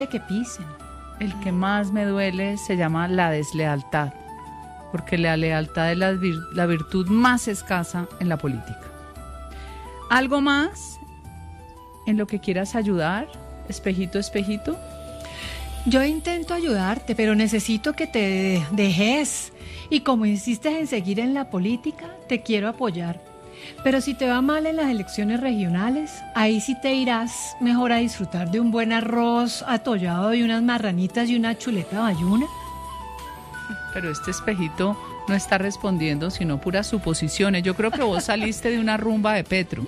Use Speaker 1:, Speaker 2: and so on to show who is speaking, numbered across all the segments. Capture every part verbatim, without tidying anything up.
Speaker 1: que pisen.
Speaker 2: El que más me duele se llama la deslealtad, porque la lealtad es la, vir- la virtud más escasa en la política. ¿Algo más en lo que quieras ayudar, espejito, espejito?
Speaker 1: Yo intento ayudarte, pero necesito que te dejes. Y como insistes en seguir en la política, te quiero apoyar. Pero si te va mal en las elecciones regionales, ahí sí te irás mejor a disfrutar de un buen arroz atollado y unas marranitas y una chuleta bayuna.
Speaker 2: Pero este espejito no está respondiendo, sino puras suposiciones. Yo creo que vos saliste de una rumba de Petro.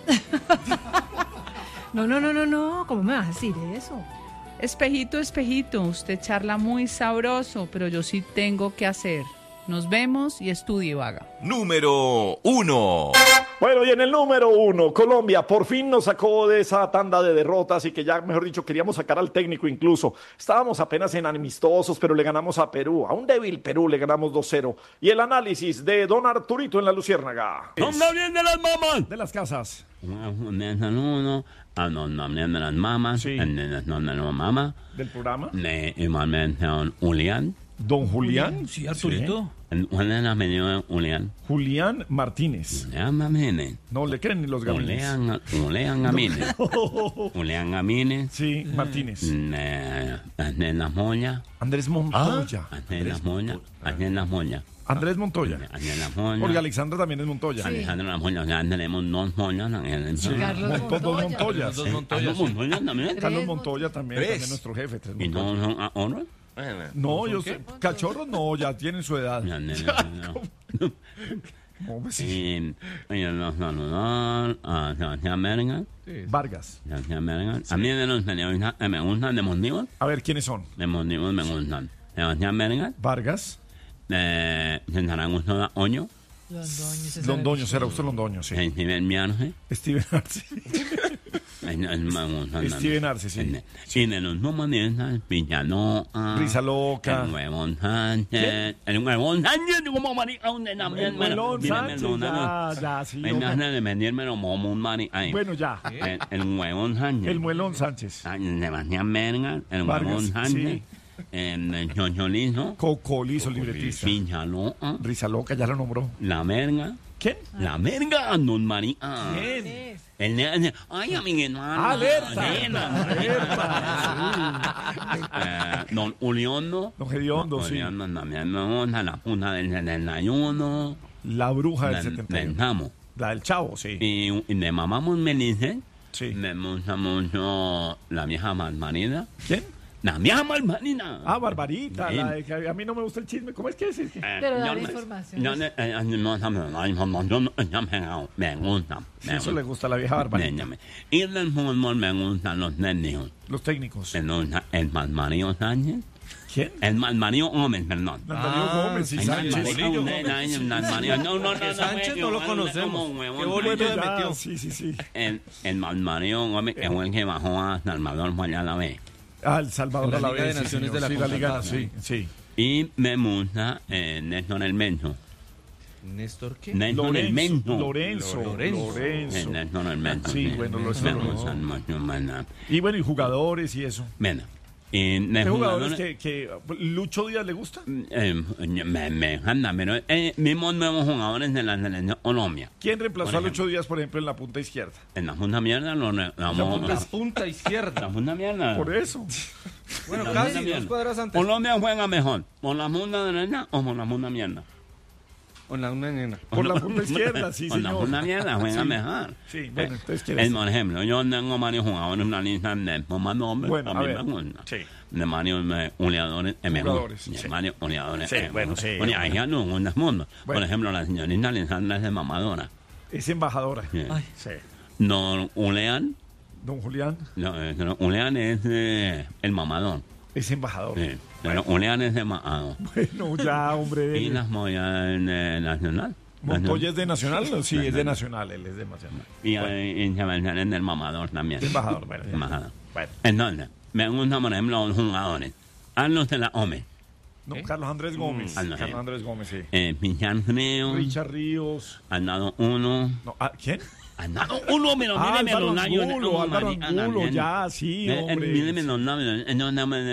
Speaker 1: No, no, no, no, no. ¿Cómo me vas a decir eso?
Speaker 2: Espejito, espejito, usted charla muy sabroso, pero yo sí tengo que hacer. Nos vemos y estudie, vaga.
Speaker 3: Número uno.
Speaker 4: Bueno, y en el número uno, Colombia por fin nos sacó de esa tanda de derrotas y que ya, mejor dicho, queríamos sacar al técnico incluso. Estábamos apenas en amistosos, pero le ganamos a Perú. A un débil Perú le ganamos dos cero. Y el análisis de don Arturito en la Luciérnaga.
Speaker 5: ¡Hombre bien de las mamás!
Speaker 4: De las casas.
Speaker 5: Uno, a los nombres de las mamás,
Speaker 4: Sí.
Speaker 5: en los nombres de la mamá,
Speaker 4: Del programa.
Speaker 5: de igualmente don Julián,
Speaker 4: Don Julián.
Speaker 6: Sí, Arturito.
Speaker 5: en una de las medidas Julián,
Speaker 4: Julián Martínez.
Speaker 5: Julián Gamines,
Speaker 4: No le creen ni los gamines.
Speaker 5: Julián, Julián Gamines, Julián Gamines,
Speaker 4: Sí, Martínez.
Speaker 5: de de las Moñas,
Speaker 4: Andrés Montoya.
Speaker 5: de las Moñas, de las Moñas,
Speaker 4: Andrés Montoya.
Speaker 5: de las Moñas.
Speaker 4: Porque Alexandra también es Montoya.
Speaker 5: Alejandro Las Moñas, ya tenemos dos Moñas.
Speaker 1: Carlos
Speaker 4: Monto- dos Montoyas.
Speaker 6: Dos Montoyas.
Speaker 5: Carlos Montoya también.
Speaker 4: Carlos Montoya también,
Speaker 3: Tres.
Speaker 4: también nuestro jefe. tres
Speaker 5: ¿Y
Speaker 4: Montoya.
Speaker 5: no son ahora?
Speaker 4: No, yo sé. Cachorros no, ya tienen su edad.
Speaker 5: Ya, no, no, no.
Speaker 4: ¿Cómo me sigue?
Speaker 5: Y oye, los saludar a Sebastián Bergan,
Speaker 4: Vargas.
Speaker 5: Sebastián Bergan. A mí de los periodistas que me gustan de Mondivos,
Speaker 4: A ver, ¿quiénes son?
Speaker 5: de Mondivos me gustan. Sebastián Bergan,
Speaker 4: Vargas.
Speaker 5: de César Augusto Oño,
Speaker 4: Londoño, será usted Londoño, sí.
Speaker 5: de Steven Miarce,
Speaker 4: Steven Arce.
Speaker 5: me gustan
Speaker 4: Steven Arce, sí.
Speaker 5: Y de los humanistas, Villaloa,
Speaker 4: Risa Loca.
Speaker 5: el Huevón Sánchez, el Huevón Sánchez, como marica, donde también,
Speaker 4: El Huevón Sánchez, ya, ya, sí.
Speaker 5: Me
Speaker 4: hombre.
Speaker 5: hace de vendírmelo como un marica.
Speaker 4: Bueno, ya.
Speaker 5: El, el Huevón Sánchez.
Speaker 4: El Muelón Sánchez.
Speaker 5: Sebastián Berga, el
Speaker 4: Vargas,
Speaker 5: Huevón Sánchez,
Speaker 4: sí.
Speaker 5: el Chocholizo,
Speaker 4: Cocolizo, libretista.
Speaker 5: Villaloa,
Speaker 4: Risa Loca, ya lo nombró.
Speaker 5: la Verga.
Speaker 4: ¿Quién?
Speaker 5: La Verga, don Marica.
Speaker 4: ¿Quién?
Speaker 5: El de, ay, amiguito.
Speaker 4: Alerta.
Speaker 5: Eh, don Uliondo.
Speaker 4: Don Gediondo, sí.
Speaker 5: Uliondo también me gusta, la punta del setenta y uno.
Speaker 4: La bruja del
Speaker 5: del
Speaker 4: setenta y uno.
Speaker 5: Tamo.
Speaker 4: La del Chavo, sí.
Speaker 5: Y, y de mamamos Melice,
Speaker 4: Sí.
Speaker 5: me gusta mucho la vieja Malmarina.
Speaker 4: ¿Quién?
Speaker 5: La vieja Malmarina.
Speaker 4: Ah, Barbarita.
Speaker 5: Sí.
Speaker 4: La de que a mí no me gusta el chisme. ¿Cómo es que es? Es que-
Speaker 5: Eh,
Speaker 1: Pero
Speaker 5: yo
Speaker 1: dale
Speaker 5: me-
Speaker 1: información.
Speaker 5: yo ne- eh, eh, no sabes la información, ya me me gusta.
Speaker 4: Sí,
Speaker 5: me
Speaker 4: eso le gusta a la vieja Barbarita.
Speaker 5: Déjame. Y del fútbol me gustan los técnicos.
Speaker 4: Los técnicos.
Speaker 5: Me gusta el Malmario Sánchez.
Speaker 4: ¿Quién?
Speaker 5: El Malmario Gómez, perdón.
Speaker 4: Darío Gómez y
Speaker 5: Ay,
Speaker 4: Sánchez.
Speaker 5: Malmario Gómez, el Malmario- No, no, no, no.
Speaker 6: Sánchez no lo
Speaker 5: güey,
Speaker 6: conocemos.
Speaker 5: como huevón,
Speaker 6: Qué
Speaker 5: güey.
Speaker 6: bonito.
Speaker 4: Bueno, ya,
Speaker 6: metió.
Speaker 4: sí, sí, sí.
Speaker 5: El, el Malmario Gómez, que fue el que bajó a Salvador fue allá a la vez.
Speaker 4: Ah, El Salvador
Speaker 6: La
Speaker 4: a la
Speaker 6: Liga
Speaker 4: vez.
Speaker 6: de
Speaker 4: sí,
Speaker 6: Naciones
Speaker 4: señor.
Speaker 6: de la
Speaker 4: Sí, la Liga,
Speaker 6: CONCACAF,
Speaker 4: sí, sí.
Speaker 5: Y me gusta eh, Néstor El Menso.
Speaker 6: ¿Néstor qué?
Speaker 5: Néstor El Menso.
Speaker 4: Lorenzo.
Speaker 6: Lorenzo.
Speaker 4: Lorenzo.
Speaker 5: Eh, Néstor El Menso.
Speaker 4: Sí, bueno, lo
Speaker 5: Me
Speaker 4: Lorenzo.
Speaker 5: gustan mucho, ¿verdad?
Speaker 4: Y bueno, y jugadores y eso.
Speaker 5: Bueno, y de
Speaker 4: ¿Qué jugadores
Speaker 5: jugadores-
Speaker 4: que, que Lucho Díaz le gusta?
Speaker 5: Eh, me, me encanta, pero eh, mismos nuevos jugadores de la selección Colombia.
Speaker 4: ¿Quién reemplazó
Speaker 5: Por
Speaker 4: a Lucho Díaz, por ejemplo, en la punta izquierda?
Speaker 5: En la punta mierda lo re- la
Speaker 4: La
Speaker 5: vamos-
Speaker 4: punta-
Speaker 6: La punta izquierda.
Speaker 5: la punta mierda.
Speaker 4: Por eso.
Speaker 6: Bueno,
Speaker 5: La
Speaker 6: casi
Speaker 5: punta
Speaker 6: dos
Speaker 5: mierda.
Speaker 6: cuadras antes.
Speaker 5: Colombia juega mejor, ¿por la punta derecha o por la punta mierda?
Speaker 6: Con la una nena.
Speaker 4: Por la punta izquierda, sí,
Speaker 5: Por la
Speaker 4: señor.
Speaker 5: punta mierda juega
Speaker 4: Sí.
Speaker 5: mejor.
Speaker 4: Sí, bueno,
Speaker 5: Eh,
Speaker 4: entonces, ¿quieres?
Speaker 5: el, por ejemplo, yo tengo varios jugadores en una lista de por más nombres.
Speaker 4: Bueno,
Speaker 5: a
Speaker 4: a
Speaker 5: mí
Speaker 4: ver,
Speaker 5: me gusta.
Speaker 4: sí.
Speaker 5: De varios eh, goleadores es mejor.
Speaker 4: Jugadores,
Speaker 5: De
Speaker 4: sí.
Speaker 5: varios goleadores
Speaker 4: Sí,
Speaker 5: es
Speaker 4: bueno,
Speaker 5: mejor.
Speaker 4: sí,
Speaker 5: Bueno, hay
Speaker 4: bueno.
Speaker 5: ya no en el mundo. Por
Speaker 4: Bueno.
Speaker 5: ejemplo, la señorita Alessandra es de mamadora.
Speaker 4: Es embajadora.
Speaker 5: Sí.
Speaker 4: Sí.
Speaker 5: Don Ulean,
Speaker 4: Don Julián
Speaker 5: no, eh, no, Ulean es eh, el mamador.
Speaker 4: es embajador.
Speaker 5: Sí. Pero Ulean es de mamador.
Speaker 4: Bueno, ya, hombre.
Speaker 5: Y las Moya en eh, Nacional.
Speaker 4: ¿Montoya es de Nacional? Sí, es de Nacional, él es de Nacional.
Speaker 5: Y eh, y Sebastián es del mamador también.
Speaker 4: Es embajador, bueno. ya.
Speaker 5: Embajador.
Speaker 4: Bueno.
Speaker 5: Entonces, me gustan, por ejemplo, los jugadores. Carlos de la Ome,
Speaker 4: No, Carlos Andrés Gómez.
Speaker 5: Ah, no,
Speaker 4: Carlos
Speaker 5: eh.
Speaker 4: Andrés Gómez, sí.
Speaker 5: eh, Pichán Frío,
Speaker 4: Richard Ríos.
Speaker 5: al lado uno,
Speaker 4: No, ah, ¿quién?
Speaker 5: Ah, no, uno menos,
Speaker 4: Ah,
Speaker 5: míreme
Speaker 4: Álvaro
Speaker 5: los labios.
Speaker 4: Angulo,
Speaker 5: Oh,
Speaker 4: Álvaro
Speaker 5: Mari- ah,
Speaker 4: Angulo,
Speaker 5: bien.
Speaker 4: ya, sí,
Speaker 5: Eh, eh,
Speaker 4: hombre.
Speaker 5: Míreme los labios. eh, No, no,